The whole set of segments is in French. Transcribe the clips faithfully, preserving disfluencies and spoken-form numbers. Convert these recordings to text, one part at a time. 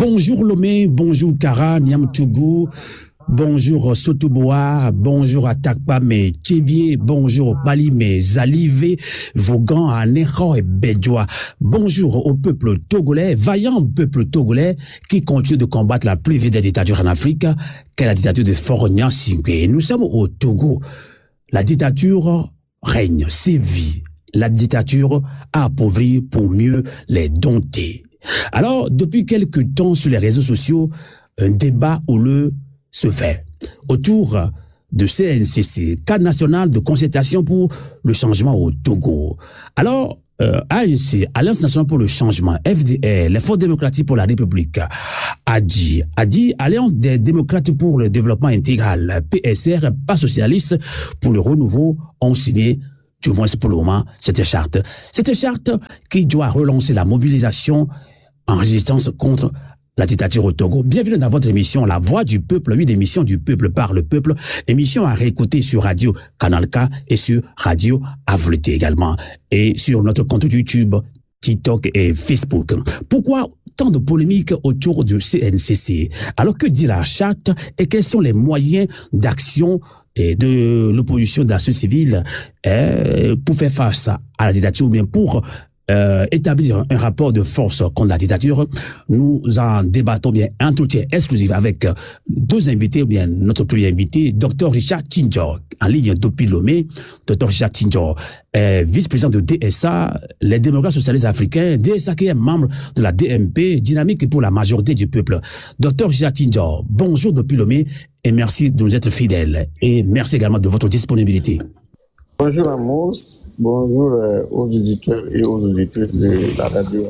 Bonjour Lomé, bonjour Kara, Niam Tougou, bonjour Sotoboa, bonjour Atakpame, Tchévier, bonjour Balime, Zalivé, Vaughan, Anéro et Bédjoa. Bonjour au peuple togolais, vaillant peuple togolais qui continue de combattre la plus vieille dictature en Afrique, qu'est la dictature de Faure Gnassingbé. Nous sommes au Togo. La dictature règne, sévit. La dictature a appauvri pour mieux les dompter. Alors, depuis quelques temps sur les réseaux sociaux, un débat houleux se fait autour de C N C C, cadre national de concertation pour le changement au Togo. Alors, euh, A N C, Alliance nationale pour le changement, F D R, les Forces démocratiques pour la République, A D I, A D I, Alliance des démocrates pour le développement intégral, P S R, pas socialiste pour le renouveau, ont signé du moins pour le moment, cette charte. Cette charte qui doit relancer la mobilisation en résistance contre la dictature au Togo. Bienvenue dans votre émission La Voix du Peuple, oui, l'émission du peuple par le peuple, émission à réécouter sur Radio Canal K et sur Radio Avleté également, et sur notre compte YouTube, TikTok et Facebook. Pourquoi tant de polémiques autour du C N C C? Alors que dit la charte et quels sont les moyens d'action de l'opposition de la société civile eh, pour faire face à la dictature ou bien pour euh, établir un rapport de force contre la dictature? Nous en débattons bien un entretien exclusif avec deux invités, ou bien notre premier invité, Docteur Richard Tinjor, en ligne depuis Lomé. Docteur Richard Tinjor, euh, vice-président de D S A, les démocrates socialistes africains, D S A qui est membre de la D M P, dynamique pour la majorité du peuple. Docteur Richard Tinjor, bonjour depuis Lomé et merci de nous être fidèles. Et merci également de votre disponibilité. Bonjour Amos, bonjour euh, aux auditeurs et aux auditrices de la radio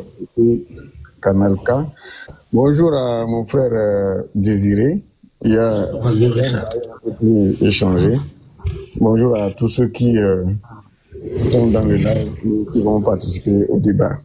Canal K. Bonjour à mon frère euh, Désiré, il y a un peu échangé. Bonjour à tous ceux qui euh, sont dans le live et qui vont participer au débat.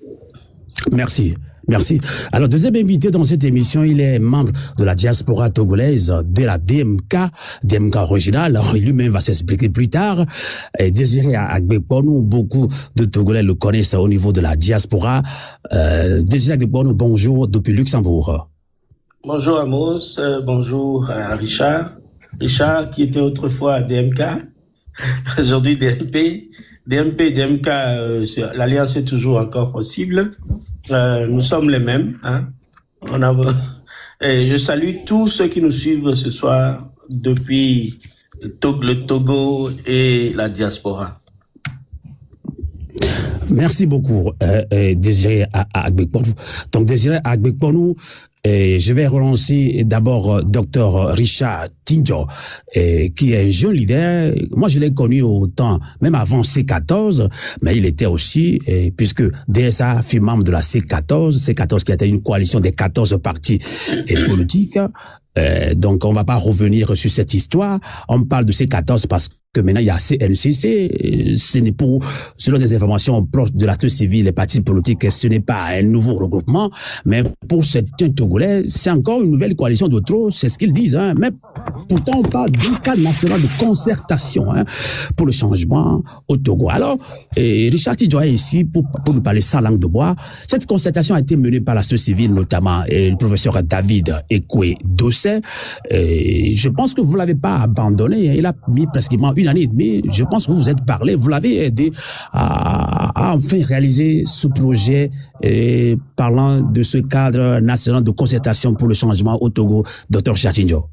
Merci. Merci. Alors, deuxième invité dans cette émission, il est membre de la diaspora togolaise de la D M K, D M K originale. Alors, lui-même va s'expliquer plus tard. Et Désiré Agbeponou, beaucoup de Togolais le connaissent au niveau de la diaspora. Euh, Désiré Agbeponou, bonjour depuis Luxembourg. Bonjour Amos, euh, bonjour à Richard. Richard qui était autrefois à D M K, aujourd'hui D M P. D M P, D M K, euh, l'alliance est toujours encore possible. Euh, nous sommes les mêmes. Hein. On a... Et je salue tous ceux qui nous suivent ce soir depuis le Togo et la diaspora. Merci beaucoup, euh, euh, Désiré Agbeponou. Donc, Désiré Agbeponou, et je vais relancer d'abord Docteur Richard Tinjor, et qui est un jeune leader. Moi, je l'ai connu au temps, même avant C quatorze, mais il était aussi, et, puisque D S A fut membre de la C quatorze, C quatorze qui était une coalition des quatorze partis et politiques. Euh, donc, on va pas revenir sur cette histoire. On parle de C quatorze parce que maintenant, il y a C N C C. Ce n'est pour, selon des informations proches de la société civile, les partis politiques, ce n'est pas un nouveau regroupement. Mais pour certains Togolais, c'est encore une nouvelle coalition de trop. C'est ce qu'ils disent, hein. Mais pourtant, on parle d'un cadre national de concertation, hein, pour le changement au Togo. Alors, et Richard Tidjo est ici pour, pour nous parler sans langue de bois. Cette concertation a été menée par la société civile, notamment, et le professeur David Ekwe Dossé. Et je pense que vous l'avez pas abandonné. Il a mis pratiquement une année et demie. Je pense que vous vous êtes parlé. Vous l'avez aidé à, à enfin réaliser ce projet, et parlant de ce cadre national de concertation pour le changement au Togo, Docteur Chatinjo.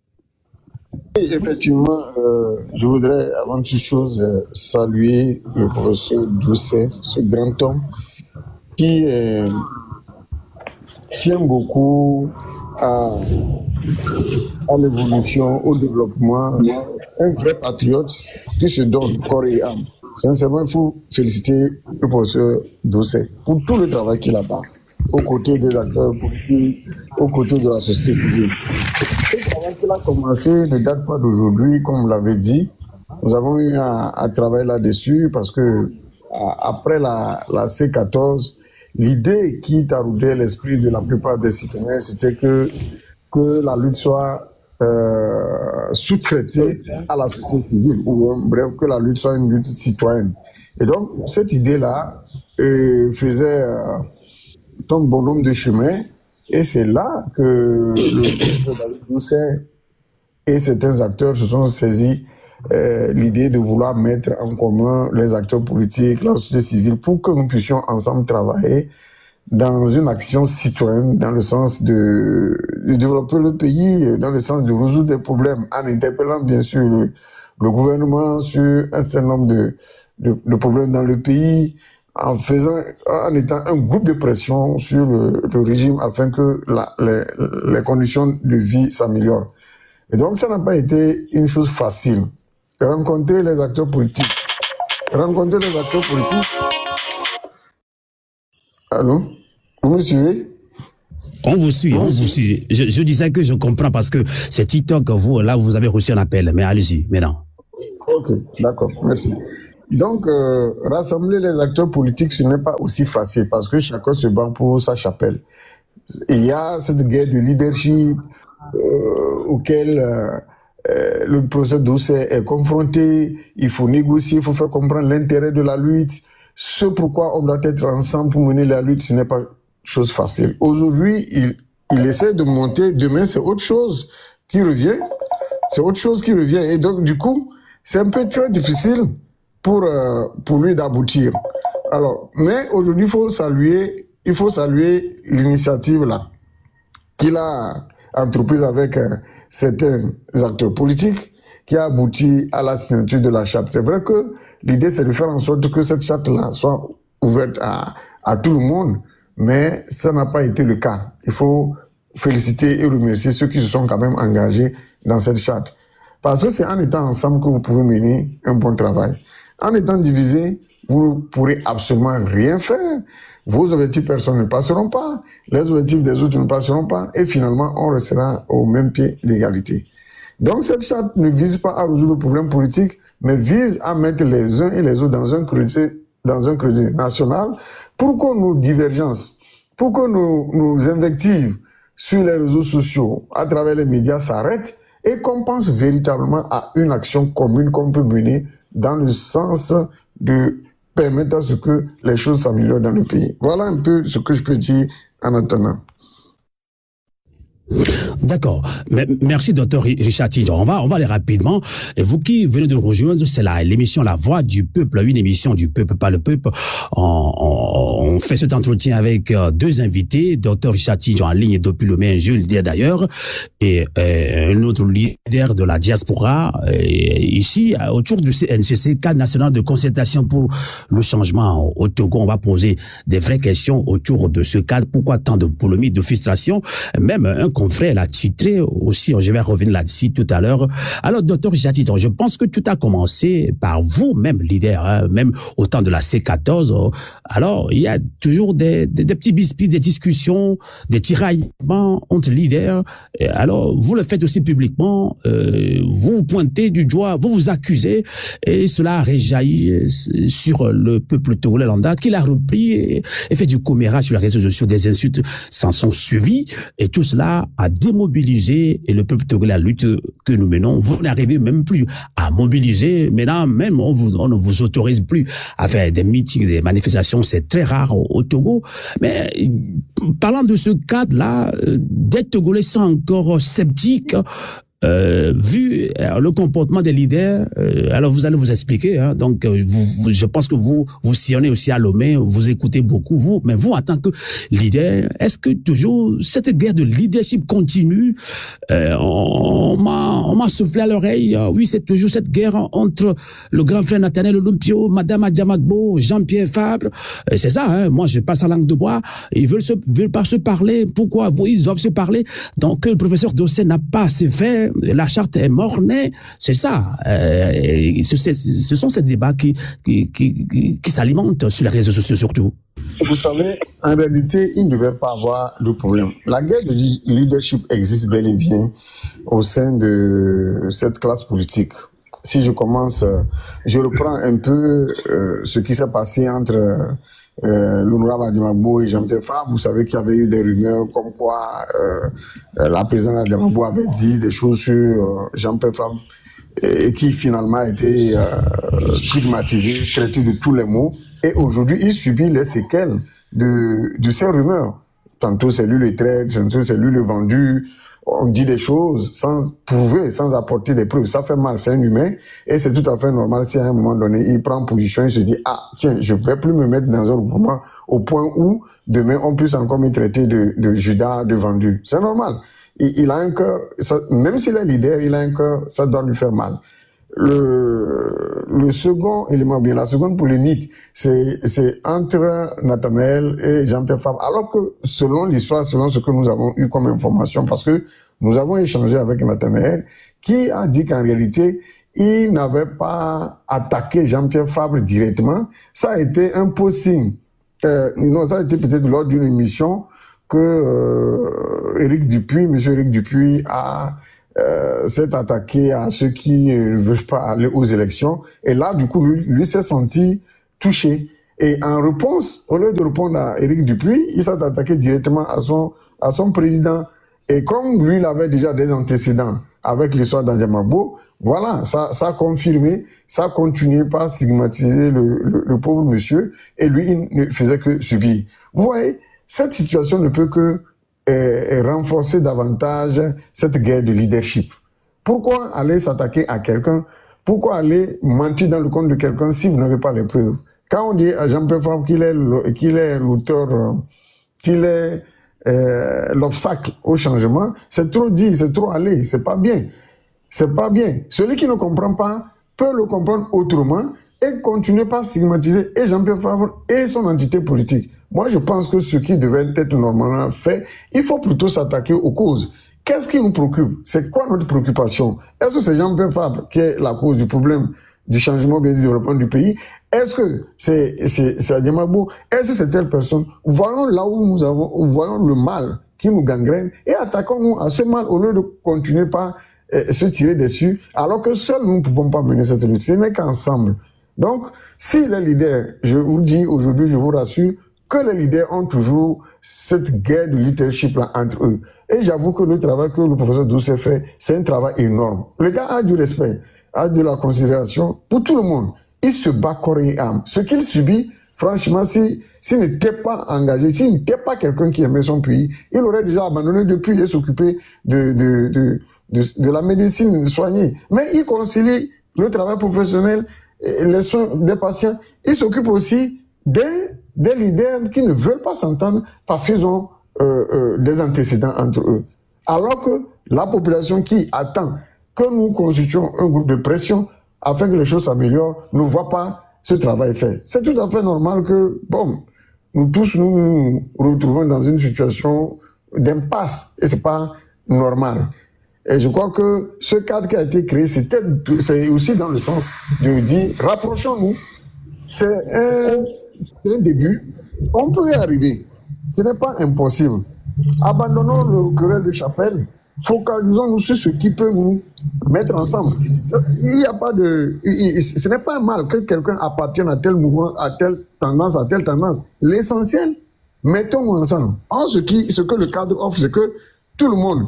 Effectivement, euh, je voudrais avant toute chose euh, saluer le professeur Doucet, ce grand homme qui euh, tient beaucoup à, à l'évolution, au développement, un vrai patriote qui se donne corps et âme. Sincèrement, il faut féliciter le professeur Doucet pour tout le travail qu'il a fait aux côtés des acteurs politiques, aux côtés de la société civile. Le travail qu'il a commencé ne date pas d'aujourd'hui, comme vous l'avez dit. Nous avons eu à, à travailler là-dessus parce que à, après la, la C quatorze, l'idée qui taraudait l'esprit de la plupart des citoyens, c'était que, que la lutte soit euh, sous-traitée à la société civile, ou bref, que la lutte soit une lutte citoyenne. Et donc, cette idée-là euh, faisait euh, un bon nombre de chemins, Et c'est là que le professeur David Doucet et certains acteurs se sont saisis euh, l'idée de vouloir mettre en commun les acteurs politiques, la société civile, pour que nous puissions ensemble travailler dans une action citoyenne, dans le sens de, de développer le pays, dans le sens de résoudre des problèmes, en interpellant bien sûr le, le gouvernement sur un certain nombre de, de, de problèmes dans le pays, en faisant, en étant un groupe de pression sur le, le régime afin que la, les, les conditions de vie s'améliorent. Et donc ça n'a pas été une chose facile. Rencontrer les acteurs politiques, rencontrer les acteurs politiques. Allô? Vous me suivez? On vous suit, on vous suit. Je, je disais que je comprends parce que c'est TikTok, vous, là, vous avez reçu un appel. Mais allez-y, maintenant. Ok, d'accord, merci. Donc, euh, rassembler les acteurs politiques, ce n'est pas aussi facile parce que chacun se bat pour sa chapelle. Et il y a cette guerre de leadership euh, auquel euh, euh, le professeur Doucet est confronté. Il faut négocier, il faut faire comprendre l'intérêt de la lutte. Ce pourquoi on doit être ensemble pour mener la lutte, ce n'est pas chose facile. Aujourd'hui, il, il essaie de monter. Demain, c'est autre chose qui revient. C'est autre chose qui revient. Et donc, du coup, c'est un peu très difficile pour, euh, pour lui d'aboutir. Alors, mais aujourd'hui, il faut saluer, il faut saluer l'initiative là qu'il a entreprise avec euh, certains acteurs politiques qui a abouti à la signature de la charte. C'est vrai que l'idée, c'est de faire en sorte que cette charte-là soit ouverte à, à tout le monde, mais ça n'a pas été le cas. Il faut féliciter et remercier ceux qui se sont quand même engagés dans cette charte. Parce que c'est en étant ensemble que vous pouvez mener un bon travail. En étant divisé, vous ne pourrez absolument rien faire. Vos objectifs personnels ne passeront pas, les objectifs des autres ne passeront pas, et finalement, on restera au même pied d'égalité. Donc cette charte ne vise pas à résoudre le problème politique, mais vise à mettre les uns et les autres dans un creuset, dans un creuset national pour que nos divergences, pour que nos, nos invectives sur les réseaux sociaux, à travers les médias s'arrêtent et qu'on pense véritablement à une action commune qu'on peut mener dans le sens de permettre à ce que les choses s'améliorent dans le pays. Voilà un peu ce que je peux dire en attendant. D'accord. Merci, docteur Richard Tidjon. On va, on va aller rapidement. Et vous qui venez de nous rejoindre, c'est l'émission La Voix du Peuple, une émission du peuple, pas le peuple. On, on, on fait cet entretien avec deux invités, docteur Richard Tidjon en ligne depuis le mai, je le dis d'ailleurs, et, et un autre leader de la diaspora, et ici, autour du C N C C, cadre national de concertation pour le changement au Togo. On va poser des vraies questions autour de ce cadre. Pourquoi tant de polémiques, de frustration? Même un confrère l'a titré aussi, je vais revenir là-dessus tout à l'heure. Alors, docteur Richard Tidjon, je pense que tout a commencé par vous-même, leader, hein, même au temps de la C quatorze. Alors, il y a toujours des, des, des petits biscuits, des discussions, des tiraillements entre leaders. Alors, vous le faites aussi publiquement, euh, vous vous pointez du doigt, vous vous accusez, et cela a réjailli sur le peuple togolais lambda, qui l'a repris et, et fait du commérage sur les réseaux sociaux, des insultes s'en sont suivis, et tout cela à démobiliser et le peuple togolais, la lutte que nous menons. Vous n'arrivez même plus à mobiliser. Maintenant, même, on, vous, on ne vous autorise plus à faire des meetings, des manifestations. C'est très rare au, au Togo. Mais parlant de ce cadre-là, des Togolais sont encore sceptiques. Euh, vu euh, le comportement des leaders, euh, alors vous allez vous expliquer. Hein, donc, euh, vous, vous, je pense que vous vous sillonnez aussi à Lomé, vous écoutez beaucoup. Vous, mais vous en tant que leader, est-ce que toujours cette guerre de leadership continue? euh, On, on m'a on m'a soufflé à l'oreille. Euh, oui, c'est toujours cette guerre entre le grand frère Nathaniel Olumpio, Madame Adjamagbo, Jean-Pierre Fabre. Euh, c'est ça. Hein, moi, je passe à langue de bois. Ils veulent se veulent pas se parler. Pourquoi? Vous, ils doivent se parler. Donc, le professeur Doucet n'a pas assez fait. La charte est mornée, c'est ça. Euh, ce, ce sont ces débats qui, qui, qui, qui, qui s'alimentent sur les réseaux sociaux surtout. Vous savez, en réalité, il ne devait pas avoir de problème. La guerre de leadership existe bel et bien au sein de cette classe politique. Si je commence, je reprends un peu euh, ce qui s'est passé entre Euh, l'honorable Adjamagbo et Jean-Pierre Fabre. Vous savez qu'il y avait eu des rumeurs comme quoi euh, la présidente Adjamagbo avait dit des choses sur euh, Jean-Pierre Fabre et, et qui finalement a été euh, stigmatisé, traité de tous les mots. Et aujourd'hui, il subit les séquelles de, de ces rumeurs. tantôt c'est lui le traître, tantôt c'est lui le vendu. On dit des choses sans prouver, sans apporter des preuves. Ça fait mal, c'est un humain. Et c'est tout à fait normal si à un moment donné, il prend position, il se dit, ah, tiens, je vais plus me mettre dans un mouvement au point où demain on puisse encore me traiter de, de Judas, de vendu. C'est normal. Il, il a un cœur, ça, même s'il est leader, il a un cœur, ça doit lui faire mal. Le, le second élément, bien, la seconde polémique, c'est, c'est entre Nathanaël et Jean-Pierre Fabre. Alors que, selon l'histoire, selon ce que nous avons eu comme information, parce que nous avons échangé avec Nathanaël, qui a dit qu'en réalité, il n'avait pas attaqué Jean-Pierre Fabre directement. Ça a été un posting. Euh, non, ça a été peut-être lors d'une émission que euh, Éric Dupuis, monsieur Éric Dupuis, a Euh, s'est attaqué à ceux qui ne veulent pas aller aux élections. Et là, du coup, lui, lui s'est senti touché. Et en réponse, au lieu de répondre à Éric Dupuis, il s'est attaqué directement à son, à son président. Et comme lui, il avait déjà des antécédents avec l'histoire d'Adjamabo, voilà, ça, ça a confirmé, ça a continué par stigmatiser le, le, le pauvre monsieur. Et lui, il ne faisait que subir. Vous voyez, cette situation ne peut que et renforcer davantage cette guerre de leadership. Pourquoi aller s'attaquer à quelqu'un? Pourquoi aller mentir dans le compte de quelqu'un si vous n'avez pas les preuves? Quand on dit à Jean-Pierre Fabre qu'il est, qu'il est l'auteur, qu'il est euh, l'obstacle au changement, c'est trop dit, c'est trop aller, c'est pas bien. C'est pas bien. Celui qui ne comprend pas peut le comprendre autrement et continuer par stigmatiser et Jean-Pierre Fabre et son entité politique. Moi, je pense que ce qui devait être normalement fait, il faut plutôt s'attaquer aux causes. Qu'est-ce qui nous préoccupe? C'est quoi notre préoccupation? Est-ce que c'est Jean-Pierre Fabre qui est la cause du problème du changement bien du développement du pays? Est-ce que c'est c'est c'est Adjamabo? Est-ce que c'est telle personne? Voyons là où nous avons, voyons le mal qui nous gangrène et attaquons-nous à ce mal au lieu de continuer par euh, se tirer dessus, alors que seuls nous ne pouvons pas mener cette lutte. Ce n'est qu'ensemble. Donc, si les leaders, je vous dis aujourd'hui, je vous rassure, que les leaders ont toujours cette guerre de leadership là entre eux. Et j'avoue que le travail que le professeur Doucet fait, c'est un travail énorme. Le gars a du respect, a de la considération pour tout le monde. Il se bat corps et âme. Ce qu'il subit, franchement, si, s'il n'était pas engagé, s'il n'était pas quelqu'un qui aimait son pays, il aurait déjà abandonné depuis et s'occuper de, de, de, de, de la médecine soignée. Mais il concilie le travail professionnel, les soins des patients. Il s'occupe aussi des des leaders qui ne veulent pas s'entendre parce qu'ils ont euh, euh, des antécédents entre eux. Alors que la population qui attend que nous constituions un groupe de pression afin que les choses s'améliorent ne voit pas ce travail fait. C'est tout à fait normal que, bon, nous tous nous nous retrouvons dans une situation d'impasse et c'est pas normal. Et je crois que ce cadre qui a été créé, c'était, c'est aussi dans le sens de dire, rapprochons-nous. C'est un, c'est un début. On peut y arriver. Ce n'est pas impossible. Abandonnons le querelle de chapelle. Focalisons-nous sur ce qui peut nous mettre ensemble. Il n'y a pas de, ce n'est pas mal que quelqu'un appartienne à tel mouvement, à telle tendance, à telle tendance. L'essentiel, mettons-nous ensemble. Or, ce qui, ce que le cadre offre, c'est que tout le monde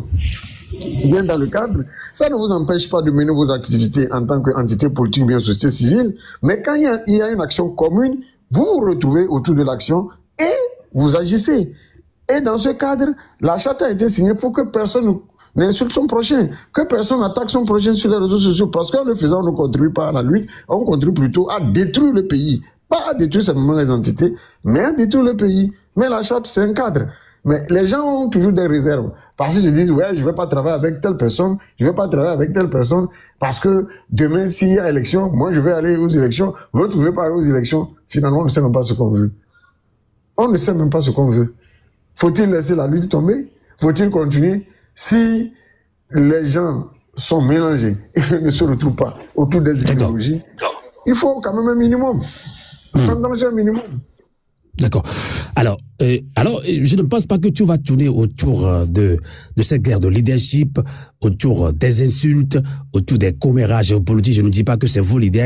vient dans le cadre. Ça ne vous empêche pas de mener vos activités en tant qu'entité politique ou bien société civile. Mais quand il y a, il y a une action commune, vous vous retrouvez autour de l'action et vous agissez. Et dans ce cadre, la charte a été signée pour que personne n'insulte son prochain, que personne n'attaque son prochain sur les réseaux sociaux. Parce qu'en le faisant, on ne contribue pas à la lutte, on contribue plutôt à détruire le pays. Pas à détruire simplement les entités, mais à détruire le pays. Mais la charte, c'est un cadre. Mais les gens ont toujours des réserves. Parce qu'ils se disent, ouais, je ne vais pas travailler avec telle personne, je ne vais pas travailler avec telle personne, parce que demain, s'il y a élection, moi, je vais aller aux élections, l'autre ne veut pas aller aux élections. Finalement, on ne sait même pas ce qu'on veut. On ne sait même pas ce qu'on veut. Faut-il laisser la lutte tomber? Faut-il continuer? Si les gens sont mélangés et ne se retrouvent pas autour des idéologies, il faut quand même un minimum. S'entendre un minimum. D'accord. Alors, euh, alors, je ne pense pas que tu vas tourner autour de, de cette guerre de leadership, autour des insultes, autour des commérages politiques. Je ne dis pas que c'est vos leaders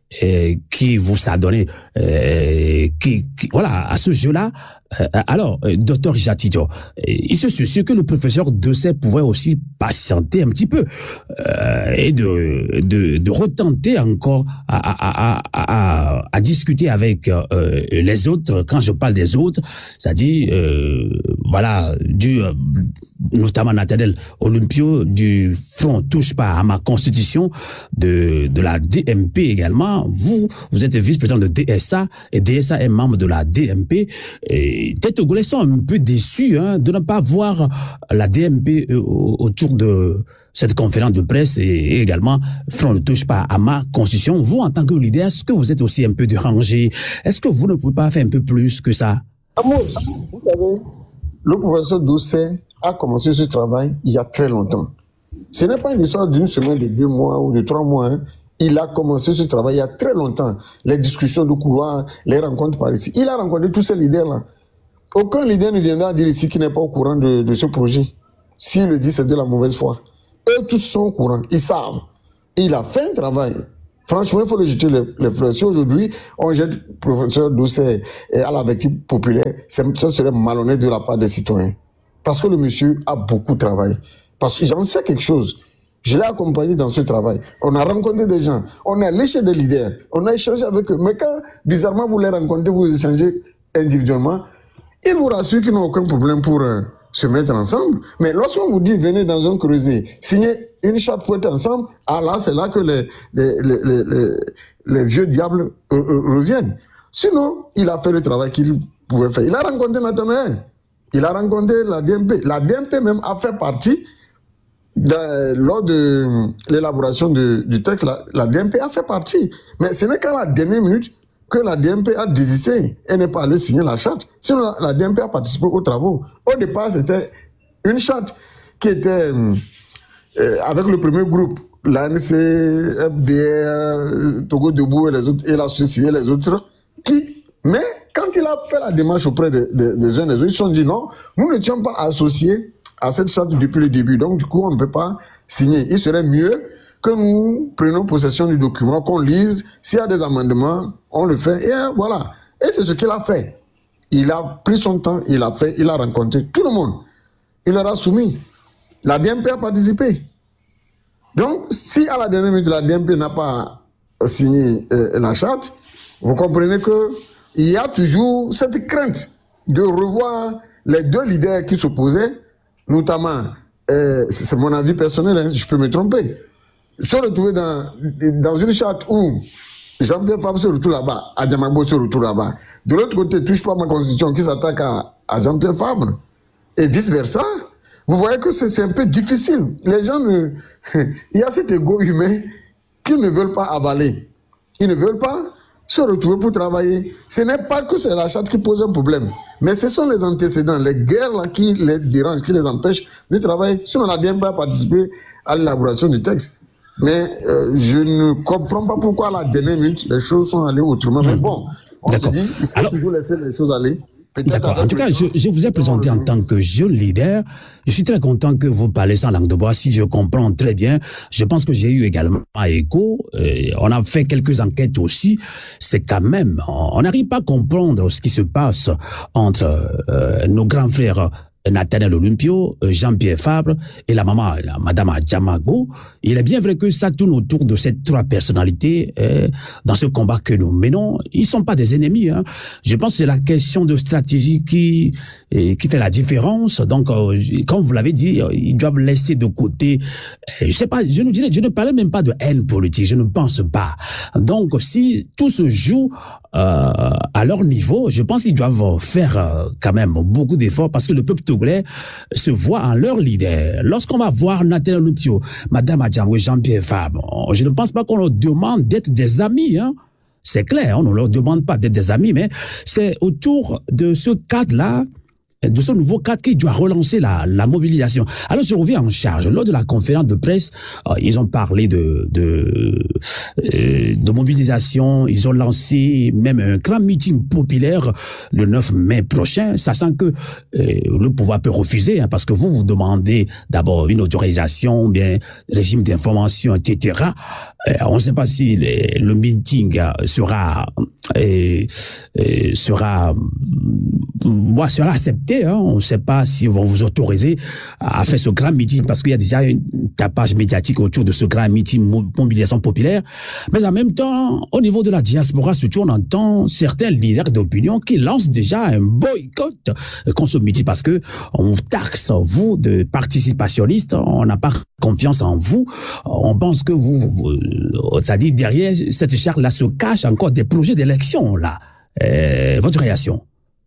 euh, qui vous a donné, euh, qui, qui, voilà, à ce jeu-là. Euh, alors, euh, docteur Richard Tidjo, euh, il se soucie que le professeur Doucet pouvait aussi patienter un petit peu euh, et de, de, de retenter encore à, à, à, à, à discuter avec euh, les autres. Quand je parle des autres, c'est-à-dire, euh, voilà, du, euh, notamment Nathaniel Olympio, du Front Touche pas à ma constitution, de, de la D M P également. Vous, vous êtes vice-président de D S A et D S A est membre de la D M P. Et les Togolais sont un peu déçus hein, de ne pas voir la D M P euh, autour de cette conférence de presse et, et également Front ne touche pas à ma constitution. Vous, en tant que leader, est-ce que vous êtes aussi un peu dérangé? Est-ce que vous ne pouvez pas faire un peu plus que ça? Amos, vous savez, le professeur Doucet a commencé ce travail il y a très longtemps. Ce n'est pas une histoire d'une semaine, de deux mois ou de trois mois. Hein. Il a commencé ce travail il y a très longtemps. Les discussions de couloir, les rencontres par ici. Il a rencontré tous ces leaders-là. Aucun leader ne viendra dire ici qu'il n'est pas au courant de, de ce projet. S'il le dit, c'est de la mauvaise foi. Eux tous sont au courant. Ils savent. Il a fait un travail. Franchement, il faut le jeter les, les fleurs. Si aujourd'hui, on jette le professeur Doucet à la victime populaire, ça serait malhonnête de la part des citoyens. Parce que le monsieur a beaucoup travaillé. Parce que j'en sais quelque chose. Je l'ai accompagné dans ce travail. On a rencontré des gens. On a léché des leaders. On a échangé avec eux. Mais quand, bizarrement, vous les rencontrez, vous échangez individuellement, ils vous rassurent qu'ils n'ont aucun problème pour euh, se mettre ensemble. Mais lorsqu'on vous dit, venez dans un creuset, signez une charte pour être ensemble, ah là, c'est là que les, les, les, les, les, les vieux diables euh, euh, reviennent. Sinon, il a fait le travail qu'il pouvait faire. Il a rencontré Nathanaël. Il a rencontré la D M P. La D M P même a fait partie, de, lors de l'élaboration du texte, la, la D M P a fait partie. Mais ce n'est qu'à la dernière minute que la D M P a désisté et n'est pas allée signer la charte. Sinon, la, la D M P a participé aux travaux. Au départ, c'était une charte qui était euh, avec le premier groupe, l'A N C, F D R, Togo Debout et les autres, et la société et les autres, qui, mais quand il a fait la démarche auprès des, des, des jeunes, les autres, ils se sont dit non, nous ne sommes pas associés à cette charte depuis le début. Donc, du coup, on ne peut pas signer. Il serait mieux que nous prenions possession du document, qu'on lise. S'il y a des amendements, on le fait. Et voilà. Et c'est ce qu'il a fait. Il a pris son temps, il a fait, il a rencontré tout le monde. Il leur a soumis. La D M P a participé. Donc, si à la dernière minute, la D M P n'a pas signé euh, la charte, vous comprenez que il y a toujours cette crainte de revoir les deux leaders qui s'opposaient, notamment, euh, c'est mon avis personnel, hein, je peux me tromper, se retrouver dans, dans une charte où Jean-Pierre Fabre se retrouve là-bas, Adjamagbo se retrouve là-bas. De l'autre côté, touche pas ma constitution qui s'attaque à, à Jean-Pierre Fabre, et vice-versa. Vous voyez que c'est un peu difficile. Les gens ne... Il y a cet égo humain qu'ils ne veulent pas avaler. Ils ne veulent pas se retrouver pour travailler. Ce n'est pas que c'est la charte qui pose un problème, mais ce sont les antécédents, les guerres là qui les dérangent, qui les empêchent de travailler. Si on a bien pas participé à l'élaboration du texte. Mais euh, je ne comprends pas pourquoi à la dernière minute les choses sont allées autrement. Mais bon, on se dit, il faut Alors, toujours laisser les choses aller. D'accord. En tout cas, je, je vous ai présenté en tant que jeune leader. Je suis très content que vous parlez sans langue de bois. Si je comprends très bien, je pense que j'ai eu également à écho. Euh, on a fait quelques enquêtes aussi. C'est quand même, on n'arrive pas à comprendre ce qui se passe entre euh, nos grands frères Nathaniel Olympio, Jean-Pierre Fabre et la maman, la madame Adjamagbo. Il est bien vrai que ça tourne autour de ces trois personnalités euh, dans ce combat que nous menons. Ils sont pas des ennemis. Hein. Je pense que c'est la question de stratégie qui euh, qui fait la différence. Donc, euh, comme vous l'avez dit, euh, ils doivent laisser de côté. Euh, je sais pas. Je ne dirais, je ne parlais même pas de haine politique. Je ne pense pas. Donc, si tout se joue euh, à leur niveau, je pense qu'ils doivent faire euh, quand même beaucoup d'efforts parce que le peuple togolais se voit en leur leader. Lorsqu'on va voir Nathaniel Olympio, Madame Adjamagbo, Jean-Pierre Fabre, je ne pense pas qu'on leur demande d'être des amis, hein. C'est clair, on ne leur demande pas d'être des amis, mais c'est autour de ce cadre-là de ce nouveau cadre qui doit relancer la, la mobilisation. Alors, je reviens en charge. Lors de la conférence de presse, euh, ils ont parlé de, de, euh, de mobilisation. Ils ont lancé même un grand meeting populaire le neuf mai prochain, sachant que euh, le pouvoir peut refuser, hein, parce que vous vous demandez d'abord une autorisation, bien régime d'information, et cetera. Euh, on ne sait pas si les, le meeting sera euh, euh, sera Bon, sera accepté, hein. On ne sait pas si vont vous autoriser à faire ce grand meeting parce qu'il y a déjà une tapage médiatique autour de ce grand meeting mobilisation populaire. Mais en même temps, au niveau de la diaspora, surtout, on entend certains leaders d'opinion qui lancent déjà un boycott contre ce meeting parce que on vous taxe, vous, de participationnistes, on n'a pas confiance en vous, on pense que vous, vous c'est-à-dire derrière cette charte-là se cachent encore des projets d'élection, là. Euh, votre réaction?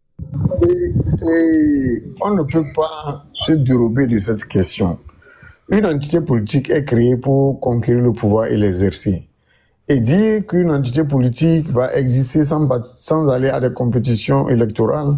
Et, et on ne peut pas se dérober de cette question. Une entité politique est créée pour conquérir le pouvoir et l'exercer. Et dire qu'une entité politique va exister sans, sans aller à des compétitions électorales,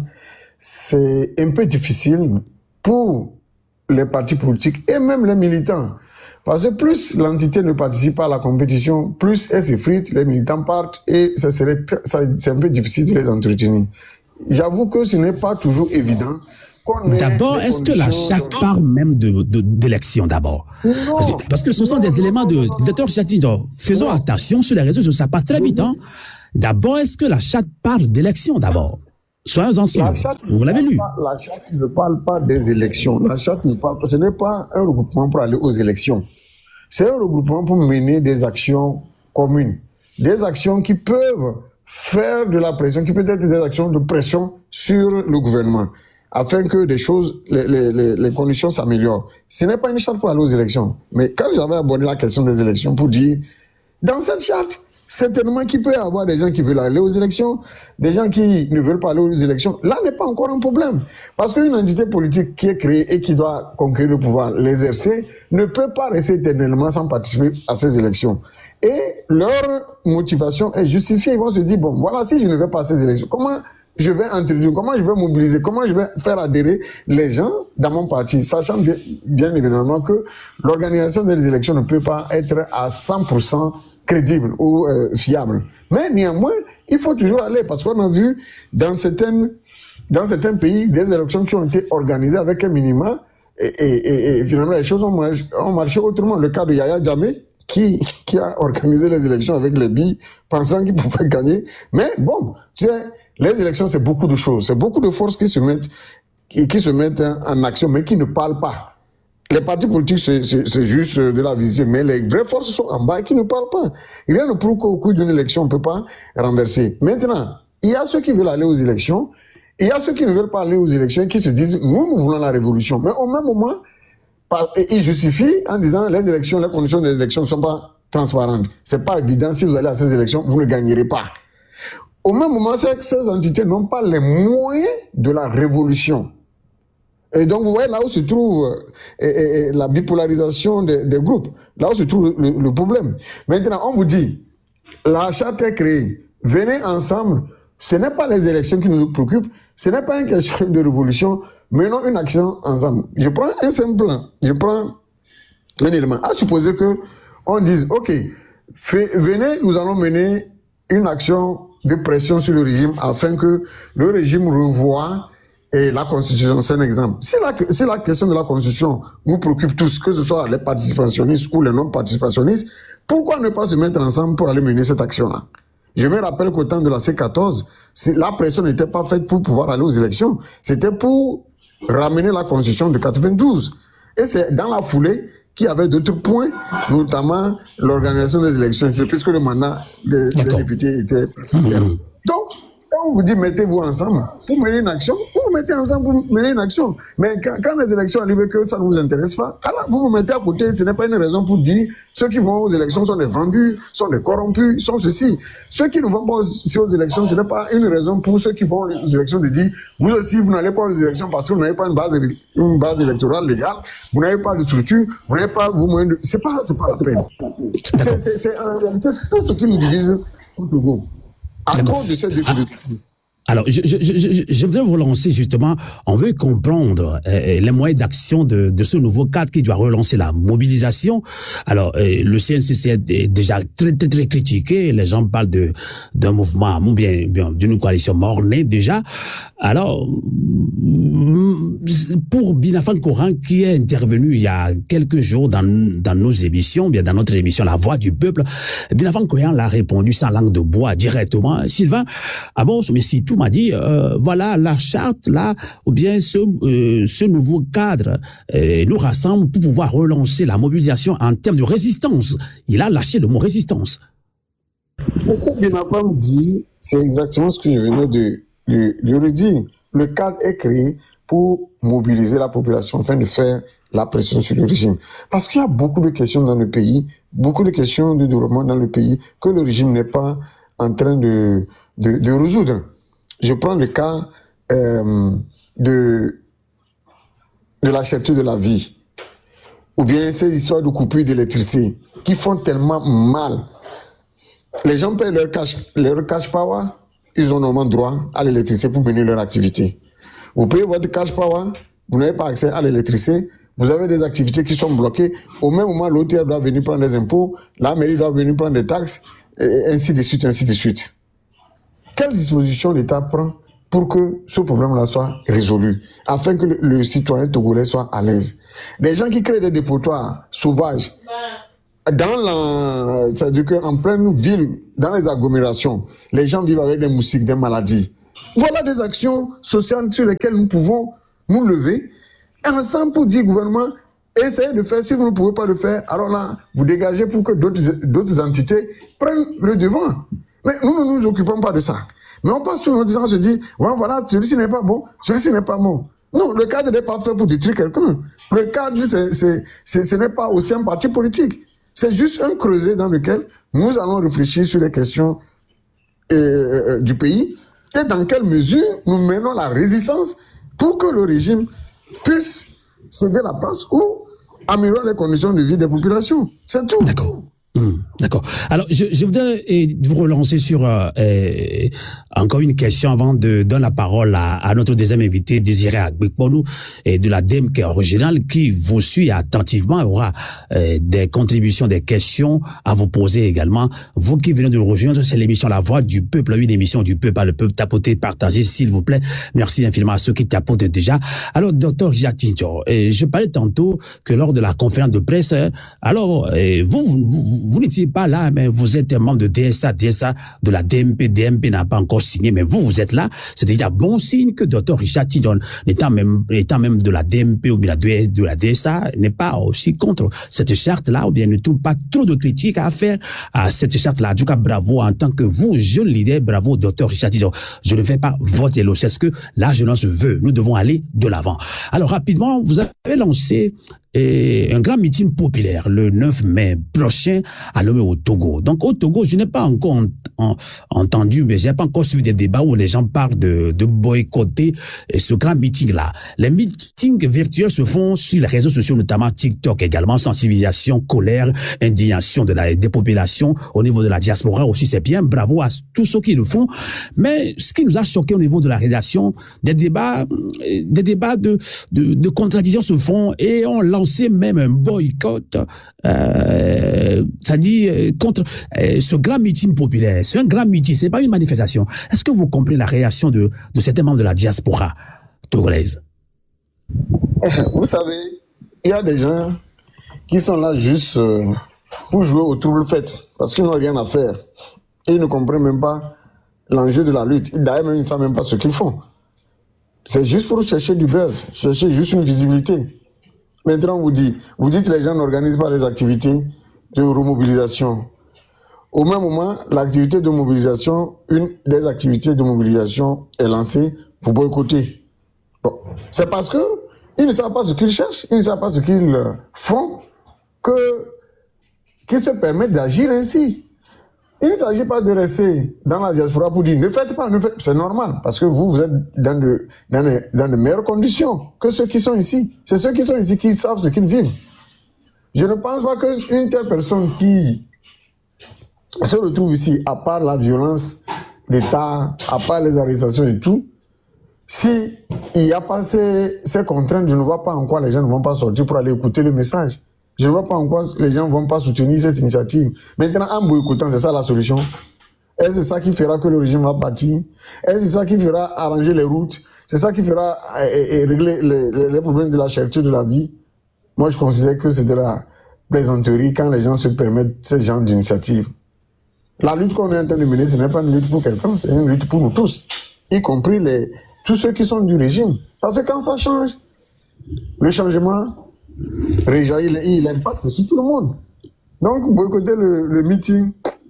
c'est un peu difficile pour les partis politiques et même les militants. Parce que plus l'entité ne participe pas à la compétition, plus elle s'effrite, les militants partent et ça serait, ça, c'est un peu difficile de les entretenir. J'avoue que ce n'est pas toujours évident. D'abord, est-ce que la charte de... parle même de, de, d'élection d'abord? Non. Parce que ce sont non, des non, éléments de... Docteur Chatindo, faisons non. attention sur les réseaux sociaux, ça passe très vite. Hein? D'abord, est-ce que la charte parle d'élection d'abord? Soyons-en sûrs. Vous l'avez lu. Pas, la charte ne parle pas des élections. La charte ne parle pas. Ce n'est pas un regroupement pour aller aux élections. C'est un regroupement pour mener des actions communes. Des actions qui peuvent faire de la pression, qui peut être des actions de pression sur le gouvernement, afin que des choses, les, les, les conditions s'améliorent. Ce n'est pas une charte pour aller aux élections. Mais quand j'avais abordé la question des élections pour dire, dans cette charte, certainement qu'il peut y avoir des gens qui veulent aller aux élections, des gens qui ne veulent pas aller aux élections. Là n'est pas encore un problème. Parce qu'une entité politique qui est créée et qui doit conquérir le pouvoir, l'exercer, ne peut pas rester éternellement sans participer à ces élections. Et leur motivation est justifiée. Ils vont se dire, bon, voilà, si je ne vais pas à ces élections, comment je vais introduire, comment je vais mobiliser, comment je vais faire adhérer les gens dans mon parti, sachant bien, bien évidemment que l'organisation des élections ne peut pas être à cent pour cent crédible ou euh, fiable. Mais néanmoins, il faut toujours aller, parce qu'on a vu dans certaines, dans certains pays des élections qui ont été organisées avec un minimum, et, et, et, et finalement les choses ont marché, ont marché autrement. Le cas de Yaya Jammeh, qui, qui a organisé les élections avec les billes, pensant qu'il pouvait gagner. Mais bon, tu sais, les élections, c'est beaucoup de choses. C'est beaucoup de forces qui se mettent, qui, qui se mettent en action, mais qui ne parlent pas. Les partis politiques, c'est juste de la visite, mais les vraies forces sont en bas et qui ne parlent pas. Rien ne prouve qu'au cours d'une élection, on ne peut pas renverser. Maintenant, il y a ceux qui veulent aller aux élections, et il y a ceux qui ne veulent pas aller aux élections, qui se disent, nous, nous voulons la révolution. Mais au même moment, ils justifient en disant, les élections, les conditions des élections ne sont pas transparentes. C'est pas évident, si vous allez à ces élections, vous ne gagnerez pas. Au même moment, ces entités n'ont pas les moyens de la révolution. Et donc, vous voyez là où se trouve et, et, et la bipolarisation des, des groupes, là où se trouve le, le problème. Maintenant, on vous dit, la charte est créée, venez ensemble, ce n'est pas les élections qui nous préoccupent, ce n'est pas une question de révolution, menons une action ensemble. Je prends un simple, je prends un élément, à supposer que on dise, ok, fait, venez, nous allons mener une action de pression sur le régime afin que le régime revoie et la Constitution, c'est un exemple. Si la, si la question de la Constitution nous préoccupe tous, que ce soit les participationnistes ou les non-participationnistes, pourquoi ne pas se mettre ensemble pour aller mener cette action-là? Je me rappelle qu'au temps de la C quatorze, la pression n'était pas faite pour pouvoir aller aux élections. C'était pour ramener la Constitution de quatre-vingt-douze. Et c'est dans la foulée qu'il y avait d'autres points, notamment l'organisation des élections, puisque le mandat des, des députés était particulier. Mmh. Donc, quand on vous dit mettez-vous ensemble pour mener une action, vous vous mettez ensemble pour mener une action. Mais quand, quand les élections arrivent que ça ne vous intéresse pas, alors vous vous mettez à côté. Ce n'est pas une raison pour dire ceux qui vont aux élections sont des vendus, sont des corrompus, sont ceci. Ceux qui ne vont pas aux élections, ce n'est pas une raison pour ceux qui vont aux élections de dire vous aussi vous n'allez pas aux élections parce que vous n'avez pas une base, une base électorale légale, vous n'avez pas de structure, vous n'avez pas vous moyens de... C'est pas, c'est pas la peine. C'est en réalité tout ce qui nous divise au Togo. À cause de cette définition. Alors, je, je, je, je voudrais vous relancer justement, on veut comprendre euh, les moyens d'action de, de ce nouveau cadre qui doit relancer la mobilisation. Alors, euh, le C N C C est déjà très, très, très critiqué. Les gens parlent de d'un mouvement, ou bien, bien d'une coalition mort-née déjà. Alors, pour Binafan Koran, qui est intervenu il y a quelques jours dans, dans nos émissions, bien dans notre émission La Voix du Peuple, Binafan Koran l'a répondu sans langue de bois directement. Sylvain, ah bon, mais si tout m'a dit, euh, voilà, la charte, là, ou bien ce, euh, ce nouveau cadre euh, nous rassemble pour pouvoir relancer la mobilisation en termes de résistance. Il a lâché le mot résistance. Ce que Binafan dit, c'est exactement ce que je venais de, de, de redire. Le cadre est créé pour mobiliser la population afin de faire la pression sur le régime. Parce qu'il y a beaucoup de questions dans le pays, beaucoup de questions de développement dans le pays que le régime n'est pas en train de, de, de résoudre. Je prends le cas euh, de, de la cherté de la vie, ou bien ces histoires de coupure d'électricité qui font tellement mal. Les gens payent leur cash, leur cash power, ils ont normalement droit à l'électricité pour mener leur activité. Vous payez votre cash power, vous n'avez pas accès à l'électricité, vous avez des activités qui sont bloquées. Au même moment, l'O T R doit venir prendre des impôts, la mairie doit venir prendre des taxes, et ainsi de suite, ainsi de suite. Quelle disposition l'État prend pour que ce problème-là soit résolu, afin que le, le citoyen togolais soit à l'aise? Les gens qui créent des dépotoirs sauvages, dans la, c'est-à-dire qu'en pleine ville, dans les agglomérations, les gens vivent avec des moustiques, des maladies. Voilà des actions sociales sur lesquelles nous pouvons nous lever ensemble pour dire au gouvernement, essayez de faire. Si vous ne pouvez pas le faire, alors là, vous dégagez pour que d'autres, d'autres entités prennent le devant. Mais nous ne nous occupons pas de ça. Mais on passe sur nos disant, on se dit, ouais, voilà, celui-ci n'est pas bon, celui-ci n'est pas bon. Non, le cadre n'est pas fait pour détruire quelqu'un. Le cadre, c'est, c'est, c'est, ce n'est pas aussi un parti politique. C'est juste un creuset dans lequel nous allons réfléchir sur les questions euh, du pays et dans quelle mesure nous menons la résistance pour que le régime puisse céder la place ou améliorer les conditions de vie des populations. C'est tout. D'accord. Mmh, d'accord. Alors, je, je voudrais eh, vous relancer sur euh, eh, encore une question avant de donner la parole à, à notre deuxième invité, Désiré Agbekponou, et de la D M K originale, qui vous suit attentivement. Il y aura eh, des contributions, des questions à vous poser également. Vous qui venez de nous rejoindre, c'est l'émission La Voix du Peuple, une émission du peuple par le peuple. Tapotez, partagez, s'il vous plaît. Merci infiniment à ceux qui tapotent déjà. Alors, docteur Giatincho, eh, je parlais tantôt que lors de la conférence de presse, eh, alors, eh, vous, vous, vous Vous n'étiez pas là, mais vous êtes un membre de D S A, D S A, de la D M P. D M P n'a pas encore signé, mais vous, vous êtes là. C'est déjà bon signe que docteur Richard Tidjon, étant même, étant même de la D M P ou bien de la D S A, n'est pas aussi contre cette charte-là, ou bien ne trouve pas trop de critiques à faire à cette charte-là. En tout cas, bravo en tant que vous, jeune leader, bravo docteur Richard Tidjon. Je ne fais pas votre éloge, c'est ce que la jeunesse veut. Nous devons aller de l'avant. Alors, rapidement, vous avez lancé et un grand meeting populaire le neuf mai prochain à Lomé au Togo. Donc au Togo, je n'ai pas encore en, en, entendu, mais j'ai pas encore suivi des débats où les gens parlent de, de boycotter ce grand meeting-là. Les meetings virtuels se font sur les réseaux sociaux, notamment TikTok également, sensibilisation, colère, indignation de la, des populations au niveau de la diaspora aussi, c'est bien, bravo à tous ceux qui le font. Mais ce qui nous a choqué au niveau de la rédaction, des débats, des débats de, de, de contradictions se font et on lance c'est même un boycott, euh, ça dit euh, contre euh, ce grand meeting populaire. C'est un grand meeting, c'est pas une manifestation. Est-ce que vous comprenez la réaction de, de certains membres de la diaspora togolaise? Vous savez, il y a des gens qui sont là juste euh, pour jouer au trouble fait, parce qu'ils n'ont rien à faire. Et ils ne comprennent même pas l'enjeu de la lutte. D'ailleurs, même, ils ne savent même pas ce qu'ils font. C'est juste pour chercher du buzz, chercher juste une visibilité. Maintenant, on vous dit, vous dites que les gens n'organisent pas les activités de remobilisation. Au même moment, l'activité de mobilisation, une des activités de mobilisation est lancée, vous boycottez. Bon. C'est parce que ils ne savent pas ce qu'ils cherchent, ils ne savent pas ce qu'ils font, que, qu'ils se permettent d'agir ainsi. Il ne s'agit pas de rester dans la diaspora pour dire ne faites pas, ne faites. C'est normal, parce que vous, vous êtes dans de, dans de, dans de meilleures conditions que ceux qui sont ici. C'est ceux qui sont ici qui savent ce qu'ils vivent. Je ne pense pas qu'une telle personne qui se retrouve ici, à part la violence d'État, à part les arrestations et tout, si il n'y a pas ces, ces contraintes, je ne vois pas en quoi les gens ne vont pas sortir pour aller écouter le message. Je ne vois pas en quoi les gens ne vont pas soutenir cette initiative. Maintenant, en boycottant, c'est ça la solution. Est-ce que c'est ça qui fera que le régime va partir? Est-ce que c'est ça qui fera arranger les routes? C'est ça qui fera et, et régler les, les, les problèmes de la cherté de la vie? Moi, je considère que c'est de la plaisanterie quand les gens se permettent ce genre d'initiative. La lutte qu'on est en train de mener, ce n'est pas une lutte pour quelqu'un, c'est une lutte pour nous tous, y compris les, tous ceux qui sont du régime. Parce que quand ça change, le changement réjaillit, il impacte sur tout le monde. Donc, boycotter le, le meeting,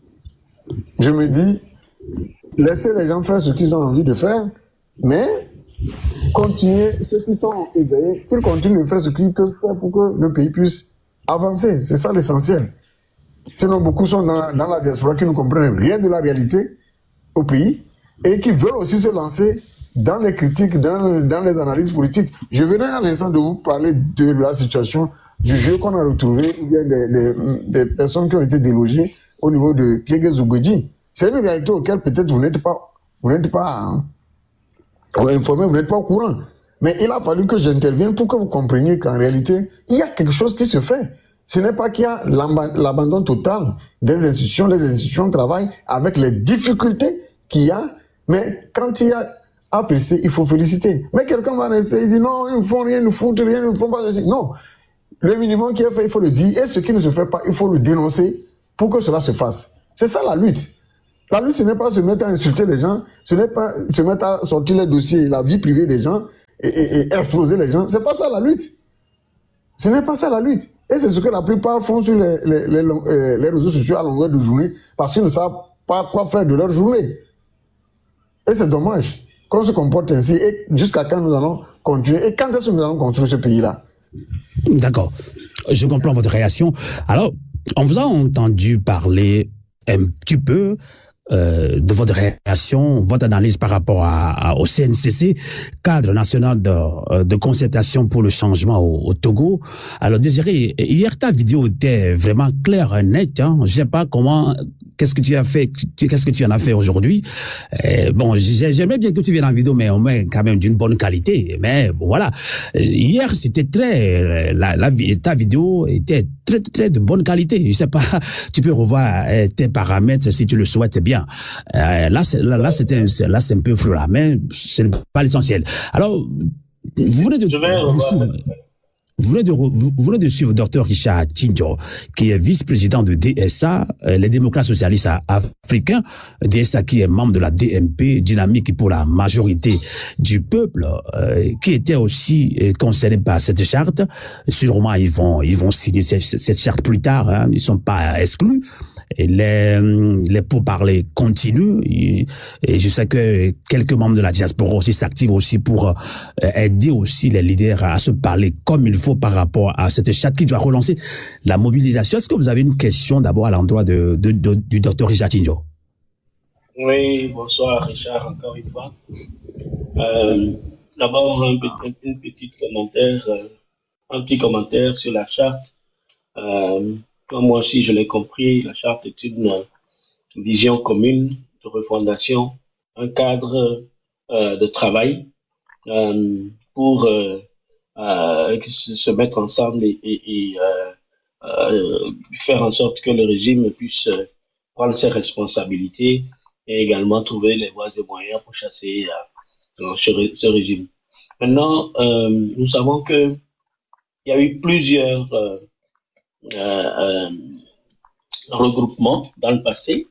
je me dis, laissez les gens faire ce qu'ils ont envie de faire, mais continuez, ceux qui sont éveillés, qu'ils continuent de faire ce qu'ils peuvent faire pour que le pays puisse avancer. C'est ça l'essentiel. Sinon, beaucoup sont dans, dans la diaspora qui ne comprennent rien de la réalité au pays et qui veulent aussi se lancer dans les critiques, dans, dans les analyses politiques. Je venais à l'instant de vous parler de la situation du jeu qu'on a retrouvé, ou bien des, des, des personnes qui ont été délogées au niveau de Kégué Zougouedi. C'est une réalité auquel peut-être vous n'êtes pas, vous n'êtes pas hein, informé, vous n'êtes pas au courant. Mais il a fallu que j'intervienne pour que vous compreniez qu'en réalité, il y a quelque chose qui se fait. Ce n'est pas qu'il y a l'abandon total des institutions, les institutions travaillent avec les difficultés qu'il y a, mais quand il y a à féliciter, il faut féliciter. Mais quelqu'un va rester et dire non, ils ne font rien, ils ne foutent rien, ils ne font pas ceci. Non. Le minimum qui est fait, il faut le dire, et ce qui ne se fait pas, il faut le dénoncer pour que cela se fasse. C'est ça la lutte. La lutte, ce n'est pas se mettre à insulter les gens, ce n'est pas se mettre à sortir les dossiers, la vie privée des gens et, et, et exposer les gens. C'est pas ça la lutte. Ce n'est pas ça la lutte. Et c'est ce que la plupart font sur les, les, les, les, les réseaux sociaux à longueur de journée parce qu'ils ne savent pas quoi faire de leur journée. Et c'est dommage qu'on se comporte ainsi et jusqu'à quand nous allons continuer et quand est-ce que nous allons construire ce pays-là? D'accord. Je comprends votre réaction. Alors, on vous a entendu parler un petit peu euh, de votre réaction, votre analyse par rapport à, à, au C N C C, cadre national de, de concertation pour le changement au, au Togo. Alors, Désiré, hier ta vidéo était vraiment claire et nette. Hein. Je sais pas comment, qu'est-ce que tu as fait, qu'est-ce que tu en as fait aujourd'hui. Euh, bon, j'aimerais bien que tu viennes en vidéo, mais on met quand même d'une bonne qualité. Mais bon, voilà. Hier, c'était très, la, la, ta vidéo était très, très de bonne qualité. Je sais pas, tu peux revoir euh, tes paramètres si tu le souhaites bien. Euh, là, c'est, là, là, c'était, là, c'est un peu flou là, mais c'est pas l'essentiel. Alors, vous venez de, Je vais revoir. Vous venez de, vous venez de suivre docteur Richard Tchindjo, qui est vice-président de D S A, les démocrates socialistes africains, D S A qui est membre de la D M P, dynamique pour la majorité du peuple, euh, qui était aussi euh, concerné par cette charte. Sûrement, ils vont, ils vont signer cette, cette charte plus tard, hein, ils sont pas exclus. Et les, les pourparlers continuent. Et, et je sais que quelques membres de la diaspora aussi s'activent aussi pour euh, aider aussi les leaders à se parler comme il faut par rapport à cette charte qui doit relancer la mobilisation. Est-ce que vous avez une question d'abord à l'endroit de, de, de, du docteur Richard Tchindjo? Oui, bonsoir Richard, encore une fois. Euh, d'abord, un petit, un petit commentaire, euh, un petit commentaire sur la charte. Euh, Comme moi aussi je l'ai compris, la charte est une euh, vision commune de refondation, un cadre euh, de travail euh, pour euh, euh, se mettre ensemble et, et, et euh, euh, faire en sorte que le régime puisse euh, prendre ses responsabilités et également trouver les voies et moyens pour chasser euh, ce, ce régime. Maintenant, euh, nous savons que il y a eu plusieurs euh, Euh, euh, regroupements dans le passé,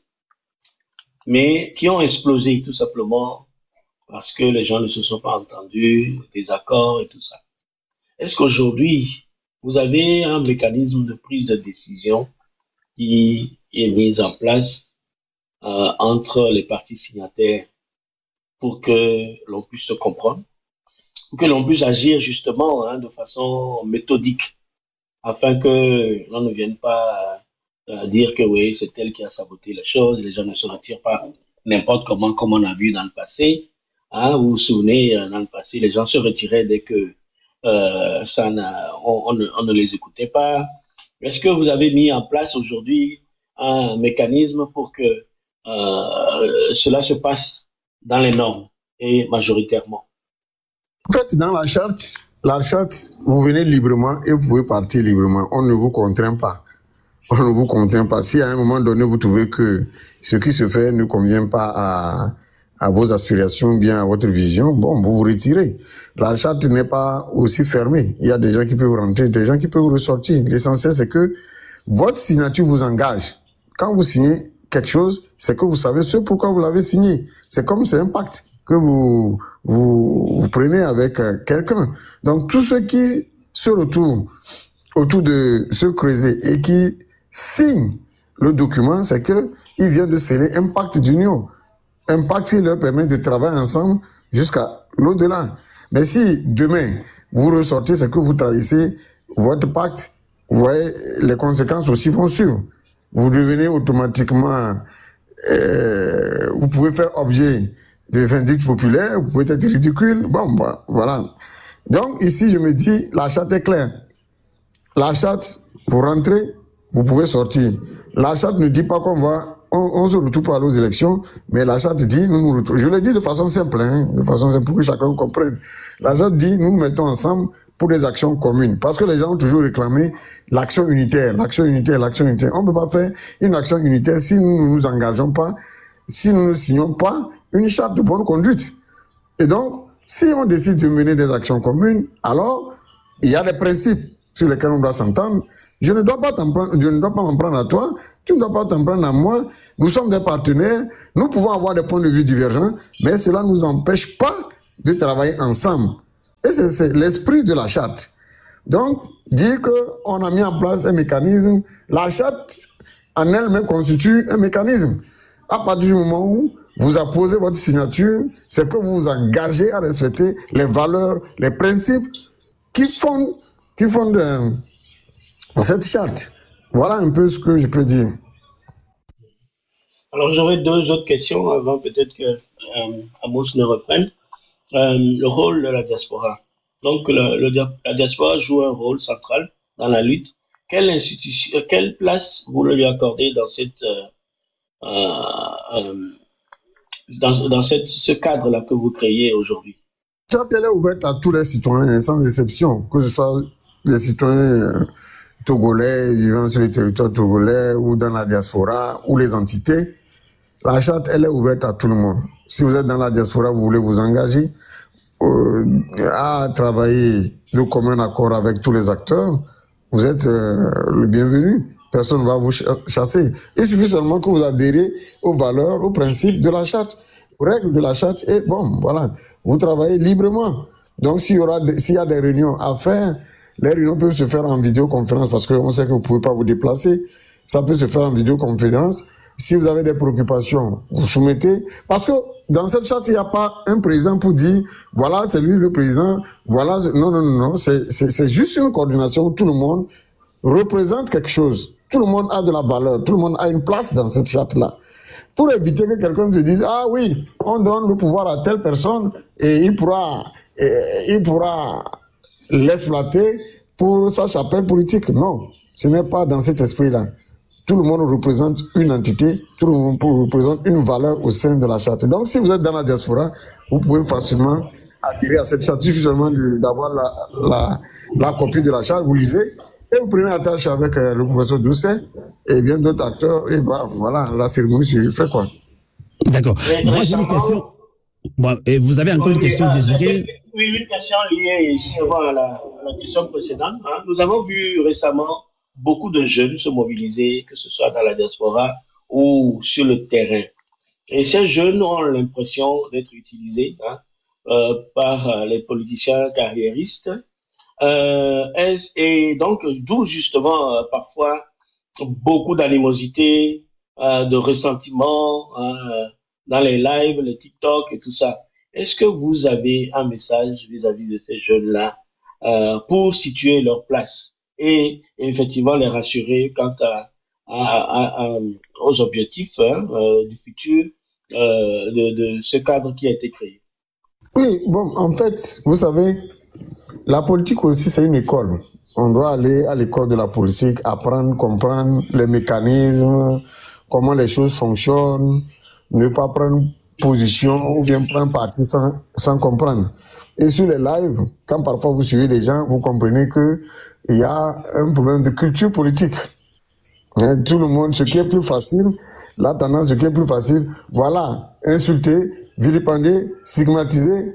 mais qui ont explosé tout simplement parce que les gens ne se sont pas entendus, des accords et tout ça. Est-ce qu'aujourd'hui, vous avez un mécanisme de prise de décision qui est mis en place euh, entre les parties signataires pour que l'on puisse se comprendre, pour que l'on puisse agir justement hein, de façon méthodique, afin que l'on ne vienne pas euh, dire que oui, c'est elle qui a saboté les choses, les gens ne se retirent pas n'importe comment, comme on a vu dans le passé. Hein, vous vous souvenez, dans le passé, les gens se retiraient dès que euh, ça n'a, on, on, ne, on ne les écoutait pas. Est-ce que vous avez mis en place aujourd'hui un mécanisme pour que euh, cela se passe dans les normes et majoritairement. En fait, dans la charte, la charte, vous venez librement et vous pouvez partir librement. On ne vous contraint pas. On ne vous contraint pas. Si à un moment donné, vous trouvez que ce qui se fait ne convient pas à, à vos aspirations, bien à votre vision, bon, vous vous retirez. La charte n'est pas aussi fermée. Il y a des gens qui peuvent rentrer, des gens qui peuvent ressortir. L'essentiel, c'est que votre signature vous engage. Quand vous signez quelque chose, c'est que vous savez ce pourquoi vous l'avez signé. C'est comme c'est un pacte que vous, vous, vous prenez avec quelqu'un. Donc, tous ceux qui se retrouvent autour de ce creuset et qui signent le document, c'est qu'ils viennent de sceller un pacte d'union. Un pacte qui leur permet de travailler ensemble jusqu'à l'au-delà. Mais si demain, vous ressortez, c'est que vous trahissez votre pacte, vous voyez, les conséquences aussi vont suivre. Vous devenez automatiquement, euh, vous pouvez faire objet de vindicte populaire, vous pouvez être ridicule. Bon, bah, voilà. Donc, ici, je me dis, la charte est claire. La charte, pour rentrer, vous pouvez sortir. La charte ne dit pas qu'on va, on, on se retrouve pour aller aux élections, mais la charte dit, nous nous retrouvons. Je le dis de façon simple, hein, de façon simple pour que chacun comprenne. La charte dit, nous nous mettons ensemble pour des actions communes. Parce que les gens ont toujours réclamé l'action unitaire, l'action unitaire, l'action unitaire. On ne peut pas faire une action unitaire si nous ne nous engageons pas, si nous ne signons pas une charte de bonne conduite. Et donc, si on décide de mener des actions communes, alors, il y a des principes sur lesquels on doit s'entendre. Je ne dois pas t'en prendre, je ne dois pas m'en prendre à toi, tu ne dois pas t'en prendre à moi. Nous sommes des partenaires, nous pouvons avoir des points de vue divergents, mais cela ne nous empêche pas de travailler ensemble. Et c'est l'esprit de la charte. Donc, dire qu'on a mis en place un mécanisme, la charte en elle-même constitue un mécanisme. À partir du moment où vous apposez votre signature, c'est que vous vous engagez à respecter les valeurs, les principes qui fondent, qui fondent euh, cette charte. Voilà un peu ce que je peux dire. Alors, j'aurais deux autres questions avant peut-être que euh, Amos ne reprenne. Euh, le rôle de la diaspora. Donc, le, le, la diaspora joue un rôle central dans la lutte. Quelle institution, quelle place vous lui accordez dans cette, euh, euh, dans, dans cette, ce cadre-là que vous créez aujourd'hui? La charte, elle est ouverte à tous les citoyens, sans exception, que ce soit les citoyens togolais vivant sur le territoire togolais ou dans la diaspora ou les entités. La charte, elle est ouverte à tout le monde. Si vous êtes dans la diaspora, vous voulez vous engager euh, à travailler de commun accord avec tous les acteurs, vous êtes euh, le bienvenu. Personne ne va vous chasser. Il suffit seulement que vous adhérez aux valeurs, aux principes de la charte, aux règles de la charte, et bon, voilà, vous travaillez librement. Donc, s'il y aura, s'il y a des réunions à faire, les réunions peuvent se faire en vidéoconférence parce qu'on sait que vous ne pouvez pas vous déplacer. Ça peut se faire en vidéoconférence. Si vous avez des préoccupations, vous soumettez. Parce que dans cette charte, il n'y a pas un président pour dire, voilà, c'est lui le président, voilà. Non, non, non, non. C'est juste une coordination où tout le monde représente quelque chose. Tout le monde a de la valeur. Tout le monde a une place dans cette charte-là. Pour éviter que quelqu'un se dise, ah oui, on donne le pouvoir à telle personne et il pourra, et, il pourra l'exploiter pour sa chapelle politique. Non, ce n'est pas dans cet esprit-là. Tout le monde représente une entité, tout le monde représente une valeur au sein de la charte. Donc, si vous êtes dans la diaspora, vous pouvez facilement adhérer à cette charte. Il suffit seulement d'avoir la, la, la copie de la charte, vous lisez, et vous prenez attache avec euh, le professeur Doucet et bien d'autres acteurs, et bah, voilà, la cérémonie se fait quoi. D'accord. Moi, j'ai une question. Bon, et vous avez encore une question désirée? Oui, une question liée justement à la, à la question précédente. Hein. Nous avons vu récemment beaucoup de jeunes se mobiliser, que ce soit dans la diaspora ou sur le terrain. Et ces jeunes ont l'impression d'être utilisés hein, euh, par euh, les politiciens carriéristes. Euh, et donc, d'où justement euh, parfois beaucoup d'animosité, euh, de ressentiment euh, dans les lives, les TikTok et tout ça. Est-ce que vous avez un message vis-à-vis de ces jeunes-là euh, pour situer leur place et effectivement les rassurer quant à, à, à, à aux objectifs hein, euh, du futur euh, de, de ce cadre qui a été créé? Oui, bon, en fait, vous savez, la politique aussi, c'est une école. On doit aller à l'école de la politique, apprendre, comprendre les mécanismes, comment les choses fonctionnent, ne pas prendre position ou bien prendre parti sans, sans comprendre. Et sur les lives, quand parfois vous suivez des gens, vous comprenez qu'il y a un problème de culture politique. Hein, tout le monde, ce qui est plus facile, la tendance, ce qui est plus facile, voilà, insulter, vilipender, stigmatiser,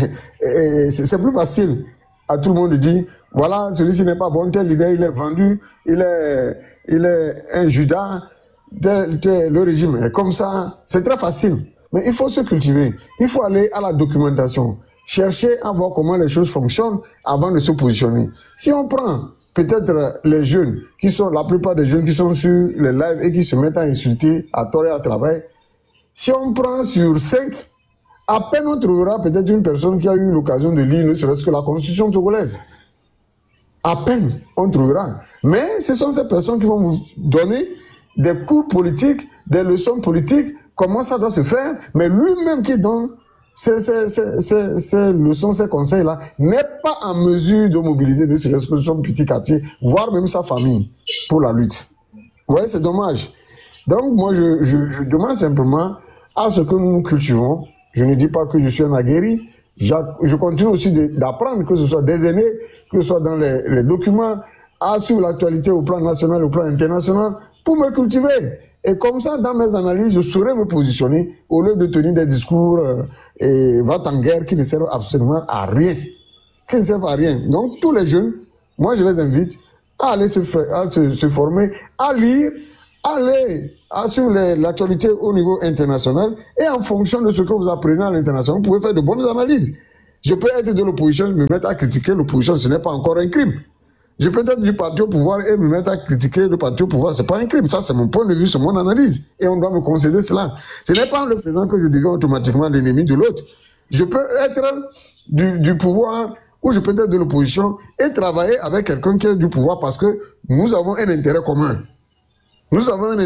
c'est plus facile. À tout le monde de dire, voilà, celui-ci n'est pas bon, tel leader, il est vendu, il est, il est un Judas, tel, tel, le régime est comme ça. C'est très facile. Mais il faut se cultiver. Il faut aller à la documentation. Chercher à voir comment les choses fonctionnent avant de se positionner. Si on prend peut-être les jeunes, qui sont, la plupart des jeunes qui sont sur les lives et qui se mettent à insulter, à tort et à travail, si on prend sur cinq, à peine on trouvera peut-être une personne qui a eu l'occasion de lire ne serait-ce que la Constitution togolaise. À peine on trouvera. Mais ce sont ces personnes qui vont vous donner des cours politiques, des leçons politiques, comment ça doit se faire, mais lui-même qui donne ces, ces, ces, ces, ces leçons, ces conseils-là, n'est pas en mesure de mobiliser ne serait-ce que son petit quartier, voire même sa famille, pour la lutte. Vous voyez, c'est dommage. Donc moi, je, je, je demande simplement à ce que nous nous cultivons. Je ne dis pas que je suis un aguerri. Je continue aussi d'apprendre, que ce soit des aînés, que ce soit dans les, les documents, à suivre l'actualité au plan national, au plan international, pour me cultiver. Et comme ça, dans mes analyses, je saurais me positionner au lieu de tenir des discours euh, et va en guerre qui ne servent absolument à rien. Qui ne servent à rien. Donc, tous les jeunes, moi, je les invite à aller se, faire, à se, se former, à lire, à aller à suivre l'actualité au niveau international et en fonction de ce que vous apprenez à l'international, vous pouvez faire de bonnes analyses. Je peux être de l'opposition, me mettre à critiquer l'opposition, ce n'est pas encore un crime. Je peux être du parti au pouvoir et me mettre à critiquer le parti au pouvoir, c'est pas un crime. Ça, c'est mon point de vue, c'est mon analyse. Et on doit me concéder cela. Ce n'est pas en le faisant que je deviens automatiquement l'ennemi de l'autre. Je peux être du, du pouvoir ou je peux être de l'opposition et travailler avec quelqu'un qui est du pouvoir parce que nous avons un intérêt commun. Nous avons un